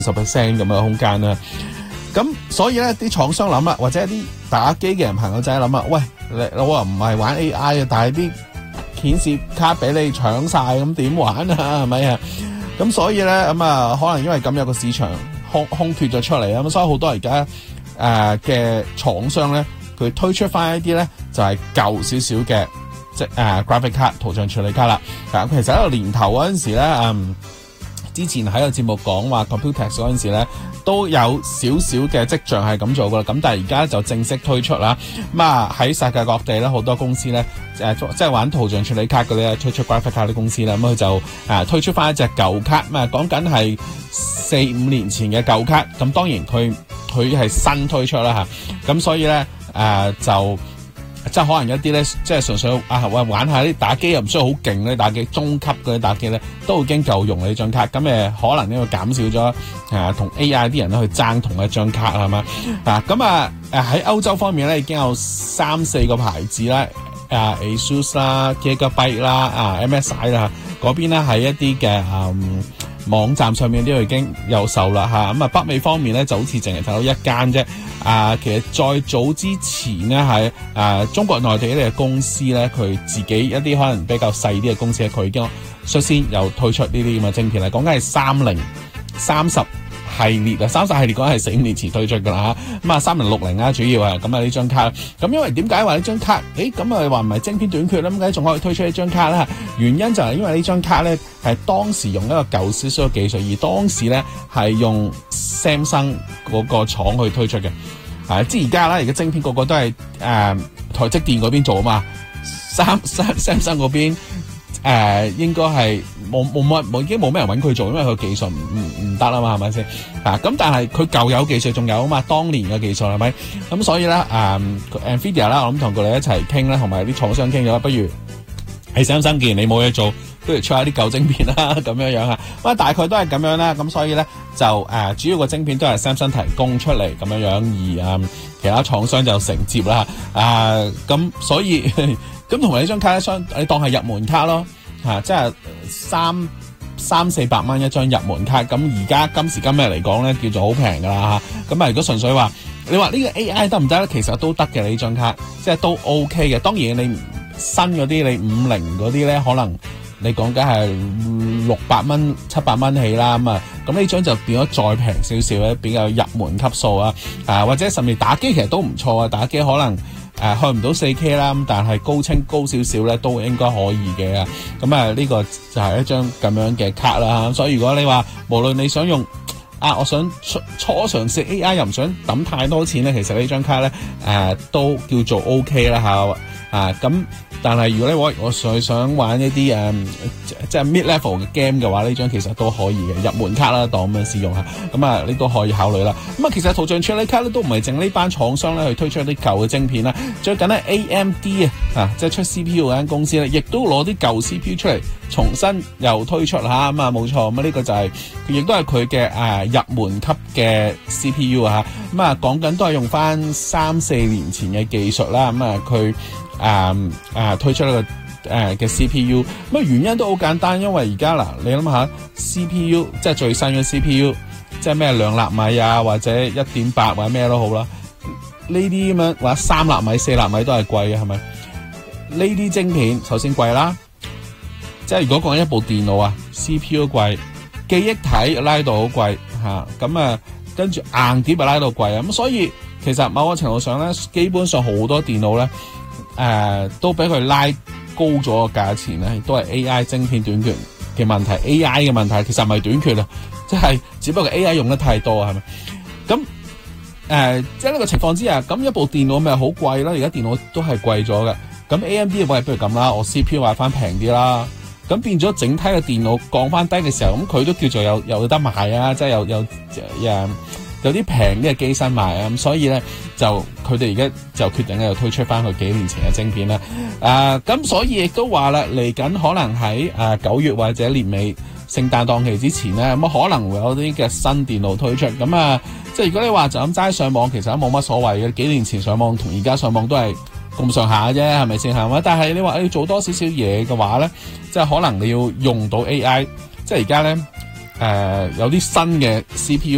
10% 咁嘅空間啦。咁所以咧，啲廠商諗啦，或者啲打機嘅人朋友仔諗啦，喂，我話唔係玩 AI 啊，但係啲顯示卡俾你搶晒，咁點玩啊？係咪啊？咁所以咧，咁啊，可能因為咁有個市場空缺咗出嚟啊，咁所以好多而家嘅廠商咧，佢推出翻一啲咧就係舊少少嘅即graphic 卡、圖像處理卡啦。咁其實喺個年頭嗰陣時咧，之前喺個節目講話 Computex 嗰陣時咧，都有少少嘅跡象係咁做噶啦。咁但係而家就正式推出啦。咁啊喺世界各地咧，好多公司咧即係玩圖像處理卡嗰啲推出 graphic 卡啲公司啦。咁佢就推出翻一隻舊卡，咁啊講緊係4-5年前嘅舊卡。咁當然佢係新推出啦嚇。咁所以咧就即係可能一啲咧，即係純粹玩下啲打機又唔需要好勁咧，打機中級嗰啲打機咧都已經夠用呢張卡。咁可能呢個減少咗同 AI 啲人咧去爭同一張卡係嘛。咁喺歐洲方面咧已經有3-4個牌子啦，ASUS 啦、Gigabyte 啦、MSI 啦嗰邊咧喺一啲嘅網站上面都已經有售啦嚇。咁北美方面咧就好似淨係睇到一間啫。其實再早之前咧係中國內地呢啲公司咧，佢自己一啲可能比較細啲嘅公司，佢已經率先有推出呢啲咁嘅晶片啦。講緊係30系列啊，30系列講緊係4-5年前推出噶啦嚇。咁3060啦，主要咁呢張卡。咁因為點解話呢張卡？咁話唔係晶片短缺啦，咁解仲可以推出呢張卡啦？原因就係因為呢張卡咧係當時用一個舊少少嘅技術，而當時咧係用 Samsung 嗰個廠去推出嘅。即係而家啦，而家晶片個個都係台積電嗰邊做啊嘛。Samsung 嗰邊應該係已經冇咩人揾佢做，因為佢技術唔得啦嘛，係咪先？咁但係佢舊有技術仲有啊嘛，當年嘅技術係咪？咁所以咧Nvidia 啦，我諗同佢哋一齊傾啦，同埋啲廠商傾咗，不如喺 Samsung 既然你冇嘢做，不如出下啲舊晶片啦，咁樣樣啊。大概都係咁樣啦。咁所以咧就主要個晶片都係 Samsung 提供出嚟咁樣樣，而其他廠商就承接啦。咁所以咁同埋呢張卡咧，你當係入門卡咯，即係300-400蚊一張入門卡。咁而家今時今日嚟講咧，叫做好平噶啦嚇。咁如果純粹話你話呢個 AI 得唔得咧？其實都得嘅，呢張卡即係都 OK 嘅。當然你新嗰啲，你50嗰啲咧，可能你講緊係600蚊、700蚊起啦。咁呢張就變咗再平少少咧，比較入門級數啊。或者甚至打機其實都唔錯啊，打機可能去唔到 4K 啦，咁但係高清高少少咧都應該可以嘅。咁呢個就係一張咁樣嘅卡啦。所以如果你話無論你想用我想初嘗試 AI 又唔想抌太多錢咧，其實呢張卡咧都叫做 OK 啦嚇。咁但係如果我想玩一啲即係 mid level 嘅 game 嘅話，呢張其實都可以嘅入門卡啦，當咁樣試用下。咁你都可以考慮啦。其實圖像處理卡咧都唔係淨呢班廠商咧去推出一啲舊嘅晶片啦。最近咧 AMD 即係出 CPU 嗰間公司咧，亦都攞啲舊 CPU 出嚟重新又推出嚇。冇錯，呢個就係亦都係佢嘅入門級嘅 CPU 啊。講緊都係用翻3-4年前嘅技術啦。佢推出呢個嘅 CPU， 原因都好簡單，因為而家你諗下 CPU 即係最新嘅 CPU， 即係咩2納米或者 1.8 或者咩都好啦，呢啲咁樣或者3納米、4納米都係貴嘅，係咪？呢啲晶片首先貴啦，即係如果講一部電腦CPU 貴，記憶體拉到好貴咁跟住硬碟拉到貴咁，所以其實某個程度上咧，基本上好多電腦咧都俾佢拉高咗個價錢咧，都係 AI 晶片短缺嘅問題。AI 嘅問題其實唔係短缺即係只不過 AI 用得太多係咪？咁即係呢個情況之下，咁一部電腦咪好貴啦。而家電腦都係貴咗嘅。咁 AMD 喂，不如咁啦，我 CPU 買翻平啲啦。咁變咗整體嘅電腦降翻低嘅時候，咁佢都叫做有得賣啊，即係有啲平啲嘅機身賣啊。咁所以咧就佢哋而家就決定咧又推出翻佢幾年前嘅晶片啦。咁所以亦都話啦，嚟緊可能喺9月或者年尾聖誕檔期之前咧，咁可能會有啲嘅新電腦推出。咁即係如果你話就咁齋上網，其實都冇乜所謂嘅。幾年前上網同而家上網都係咁上下啫，係咪先係嘛？但係你話你要做多少少嘢嘅話咧，即係可能你要用到 AI，即係而家咧有啲新嘅 CPU。